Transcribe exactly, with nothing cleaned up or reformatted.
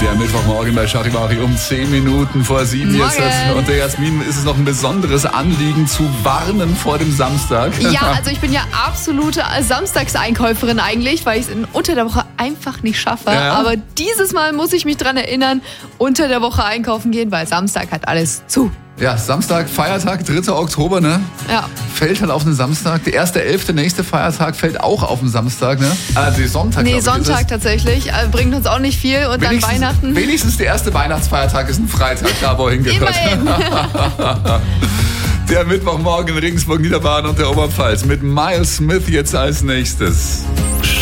Ja, Mittwochmorgen bei Charivari um zehn Minuten vor sieben jetzt. Und der Jasmin ist es noch ein besonderes Anliegen zu warnen vor dem Samstag. Ja, also ich bin ja absolute Samstagseinkäuferin eigentlich, weil ich es unter der Woche einfach nicht schaffe. Ja. Aber dieses Mal muss ich mich dran erinnern, unter der Woche einkaufen gehen, weil Samstag hat alles zu. Ja, Samstag, Feiertag, dritter Oktober, ne? Ja. Fällt halt auf den Samstag. Der erste elfte nächste Feiertag fällt auch auf den Samstag, ne? Also Sonntag, Nee, ich, Sonntag tatsächlich. Also bringt uns auch nicht viel. Und dann Weihnachten. Wenigstens der erste Weihnachtsfeiertag ist ein Freitag, da wo er hingehört. Immerhin. Der Mittwochmorgen in Regensburg, Niederbayern und der Oberpfalz mit Miles Smith jetzt als nächstes.